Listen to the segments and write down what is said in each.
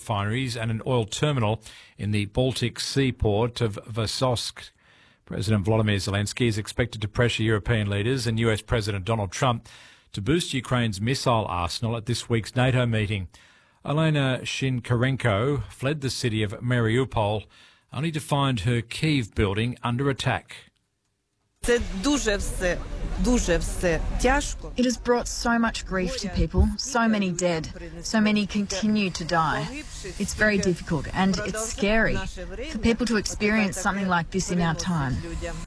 refineries and an oil terminal in the Baltic seaport of Vsevolozhsk. President Volodymyr Zelensky is expected to pressure European leaders and US President Donald Trump to boost Ukraine's missile arsenal at this week's NATO meeting. Olena Shinkarenko fled the city of Mariupol only to find her Kyiv building under attack. It has brought so much grief to people, so many dead, so many continue to die. It's very difficult and it's scary for people to experience something like this in our time.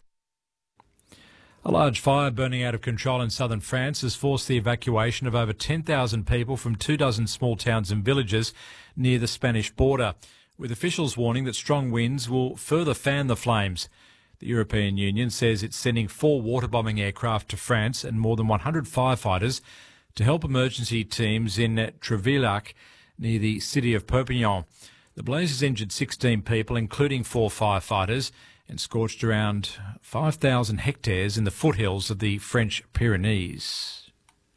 A large fire burning out of control in southern France has forced the evacuation of over 10,000 people from 24 small towns and villages near the Spanish border, with officials warning that strong winds will further fan the flames. The European Union says it's sending 4 waterbombing aircraft to France and more than 100 firefighters to help emergency teams in Trevillac, near the city of Perpignan. The blaze has injured 16 people, including 4 firefighters, and scorched around 5,000 hectares in the foothills of the French Pyrenees.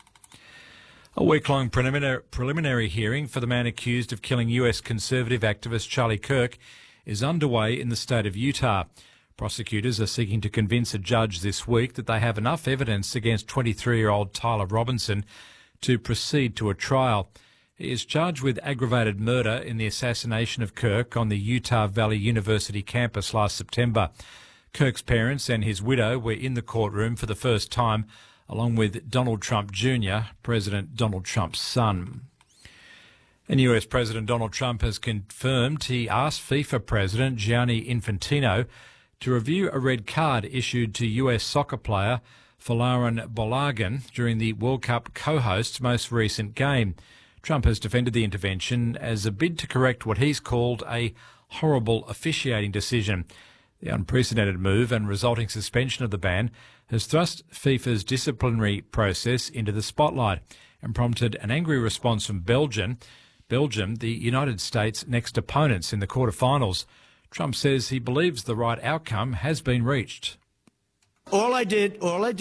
A week-long preliminary hearing for the man accused of killing US conservative activist Charlie Kirk is underway in the state of Utah. Prosecutors are seeking to convince a judge this week that they have enough evidence against 23-year-old Tyler Robinson to proceed to a trial. He is charged with aggravated murder in the assassination of Kirk on the Utah Valley University campus last September. Kirk's parents and his widow were in the courtroom for the first time, along with Donald Trump Jr., President Donald Trump's son. And US President Donald Trump has confirmed he asked FIFA President Gianni Infantino to review a red card issued to US soccer player Folarin Balogun during the World Cup co-host's most recent game. Trump has defended the intervention as a bid to correct what he's called a horrible officiating decision. The unprecedented move and resulting suspension of the ban has thrust FIFA's disciplinary process into the spotlight and prompted an angry response from Belgium, the United States' next opponents in the quarterfinals. Trump says he believes the right outcome has been reached. All I did,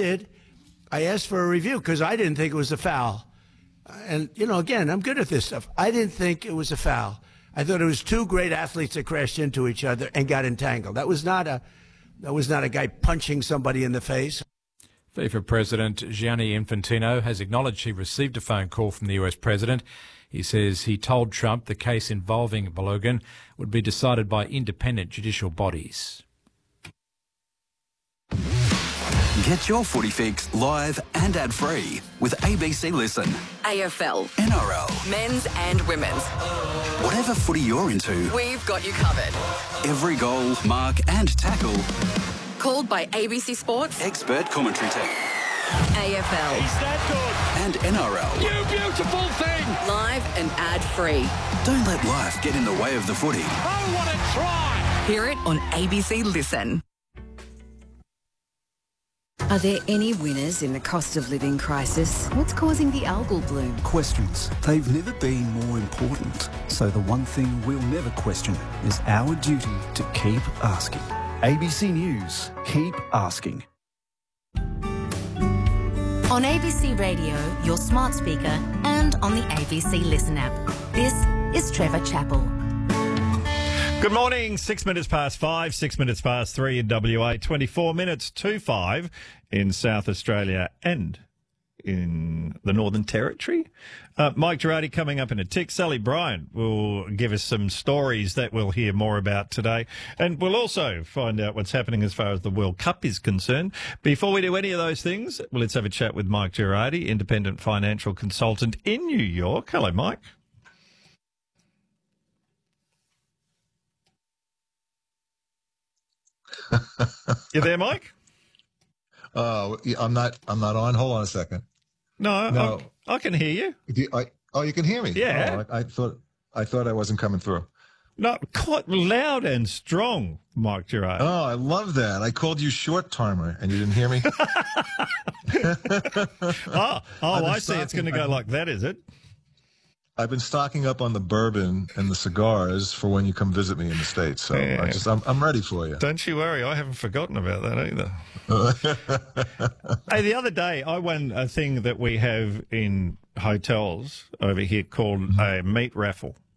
I asked for a review because I didn't think it was a foul. And, again, I'm good at this stuff. I didn't think it was a foul. I thought it was 2 great athletes that crashed into each other and got entangled. That was not a guy punching somebody in the face. FIFA President Gianni Infantino has acknowledged he received a phone call from the US President. He says he told Trump the case involving Balogun would be decided by independent judicial bodies. Get your footy fix live and ad-free with ABC Listen. AFL, NRL, men's and women's. Whatever footy you're into, We've got you covered. every goal, mark and tackle, Called by ABC Sports, expert commentary team. AFL, that good? And NRL. You beautiful thing! live and ad-free. Don't let life get in the way of the footy. Oh, what a try! Hear it on ABC Listen. Are there any winners in the cost of living crisis? What's causing the algal bloom? Questions. They've never been more important. So the one thing we'll never question is our duty to keep asking. ABC News. Keep asking. On ABC Radio, your smart speaker, and on the ABC Listen app. This is Trevor Chappell. Good morning, 6 minutes past 5, 6 minutes past 3 in WA, 24 minutes to 5 in South Australia and in the Northern Territory. Mike Girardi coming up in a tick. Sally Bryant will give us some stories that we'll hear more about today. And we'll also find out what's happening as far as the World Cup is concerned. Before we do any of those things, let's have a chat with Mike Girardi, independent financial consultant in New York. Hello, Mike. You there, Mike? I'm not on. Hold on a second. No. I can hear you. You can hear me? Yeah. I thought I wasn't coming through. No, quite loud and strong, Mike Girardi. Oh, I love that. I called you short timer and you didn't hear me? I see. It's going to go like that, is it? I've been stocking up on the bourbon and the cigars for when you come visit me in the States. So Yeah. I'm ready for you. Don't you worry. I haven't forgotten about that either. Hey, the other day I won a thing that we have in hotels over here called a meat raffle.